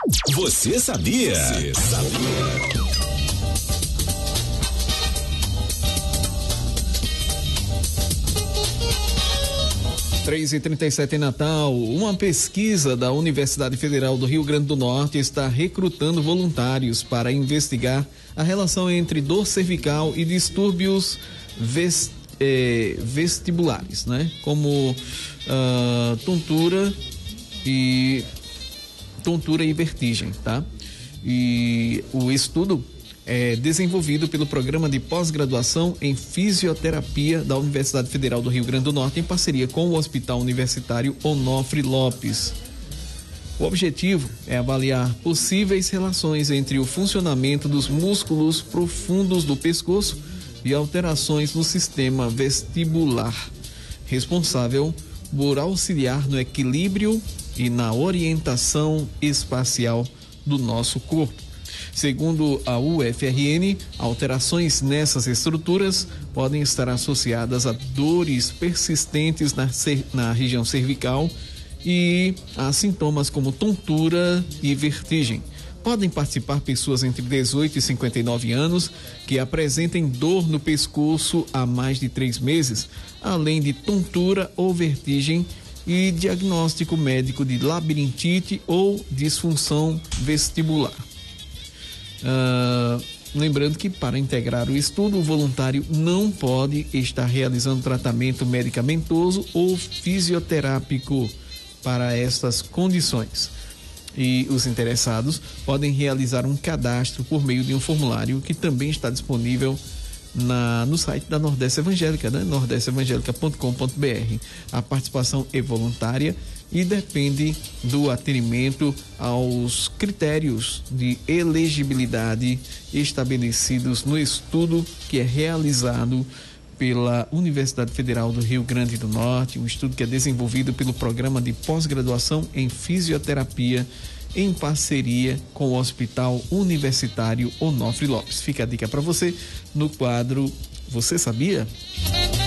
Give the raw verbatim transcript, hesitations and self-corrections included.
Você sabia? Você sabia? três e trinta e sete em Natal. Uma pesquisa da Universidade Federal do Rio Grande do Norte está recrutando voluntários para investigar a relação entre dor cervical e distúrbios vest, eh, vestibulares, né? Como uh, tontura e tontura e vertigem, tá? E o estudo é desenvolvido pelo Programa de Pós-Graduação em Fisioterapia da Universidade Federal do Rio Grande do Norte, em parceria com o Hospital Universitário Onofre Lopes. O objetivo é avaliar possíveis relações entre o funcionamento dos músculos profundos do pescoço e alterações no sistema vestibular, responsável por auxiliar no equilíbrio e na orientação espacial do nosso corpo. Segundo a U F R N, alterações nessas estruturas podem estar associadas a dores persistentes na, na região cervical e a sintomas como tontura e vertigem. Podem participar pessoas entre dezoito e cinquenta e nove anos que apresentem dor no pescoço há mais de três meses, além de tontura ou vertigem e diagnóstico médico de labirintite ou disfunção vestibular. Uh, lembrando que para integrar o estudo, o voluntário não pode estar realizando tratamento medicamentoso ou fisioterápico para estas condições. E os interessados podem realizar um cadastro por meio de um formulário que também está disponível na, no site da Nordeste Evangélica, né? nordeste evangélica ponto com ponto b r. A participação é voluntária e depende do atendimento aos critérios de elegibilidade estabelecidos no estudo que é realizado pela Universidade Federal do Rio Grande do Norte, um estudo que é desenvolvido pelo Programa de Pós-Graduação em Fisioterapia em parceria com o Hospital Universitário Onofre Lopes. Fica a dica para você no quadro Você Sabia?